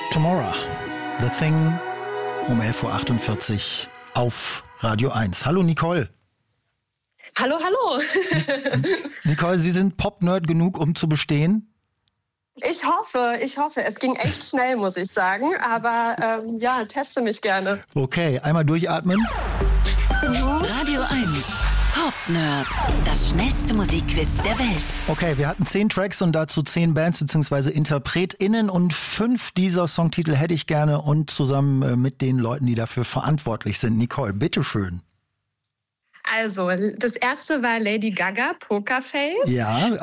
Tomorrow, The Thing, um 11.48 Uhr auf Radio 1. Hallo Nicole. Hallo, hallo. Nicole, Sie sind Pop-Nerd genug, um zu bestehen? Ich hoffe. Es ging echt schnell, muss ich sagen. Aber teste mich gerne. Okay, einmal durchatmen. Radio 1, Pop-Nerd, das schnellste Musikquiz der Welt. Okay, wir hatten 10 Tracks und dazu 10 Bands bzw. InterpretInnen und 5 dieser Songtitel hätte ich gerne und zusammen mit den Leuten, die dafür verantwortlich sind. Nicole, bitteschön. Also, das erste war Lady Gaga, Pokerface. Ja, also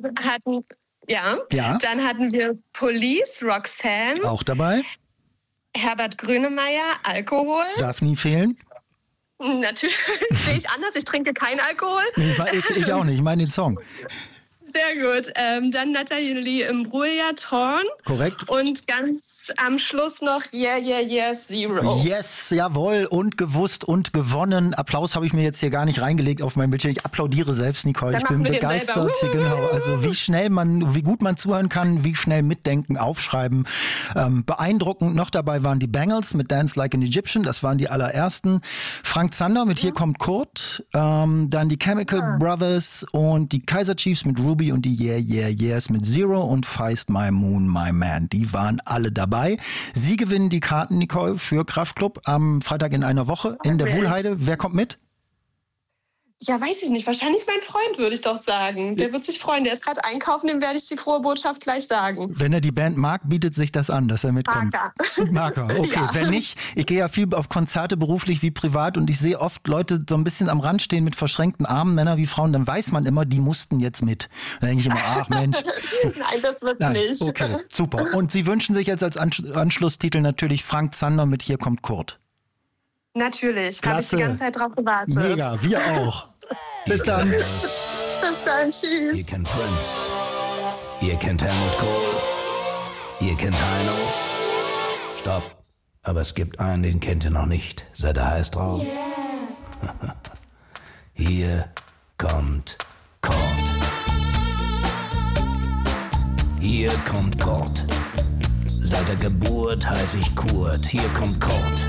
Dann hatten wir Police, Roxanne. Auch dabei. Herbert Grönemeyer, Alkohol. Darf nie fehlen. Natürlich sehe ich anders, ich trinke keinen Alkohol. Ich auch nicht, ich meine den Song. Sehr gut. Dann Nathalie Imbruglia, Torn. Korrekt. Und ganz am Schluss noch Yeah, Yeah, Yes, Zero. Yes, jawohl. Und gewusst und gewonnen. Applaus habe ich mir jetzt hier gar nicht reingelegt auf mein Bildschirm. Ich applaudiere selbst, Nicole. Dann ich bin begeistert. Genau. Also wie gut man zuhören kann, wie schnell mitdenken, aufschreiben. Beeindruckend. Noch dabei waren die Bangles mit Dance Like an Egyptian. Das waren die allerersten. Frank Zander mit Hier kommt Kurt. Dann die Chemical Brothers und die Kaiser Chiefs mit Ruby und die Yeah, Yeah, Yes mit Zero und Feist My Moon, My Man. Die waren alle dabei. Sie gewinnen die Karten, Nicole, für Kraftklub am Freitag in einer Woche in der Wuhlheide. Wer kommt mit? Ja, weiß ich nicht. Wahrscheinlich mein Freund, würde ich doch sagen. Der wird sich freuen. Der ist gerade einkaufen, dem werde ich die frohe Botschaft gleich sagen. Wenn er die Band mag, bietet sich das an, dass er mitkommt. Marker, okay. Ja. Wenn nicht, ich gehe ja viel auf Konzerte, beruflich wie privat, und ich sehe oft Leute so ein bisschen am Rand stehen mit verschränkten Armen, Männer wie Frauen, dann weiß man immer, die mussten jetzt mit. Dann denke ich immer, ach Mensch. Nein, das wird's nicht. Okay, super. Und Sie wünschen sich jetzt als Anschlusstitel natürlich Frank Zander mit Hier kommt Kurt. Natürlich, habe ich die ganze Zeit drauf gewartet. Mega, wir auch. Bis dann. Bis dann, tschüss. Ihr kennt Prince, ihr kennt Helmut Kohl, ihr kennt Heino. Stopp, aber es gibt einen, den kennt ihr noch nicht. Seid ihr heiß drauf? Yeah. Hier kommt Kurt. Hier kommt Kurt. Seit der Geburt heiß ich Kurt. Hier kommt Kurt.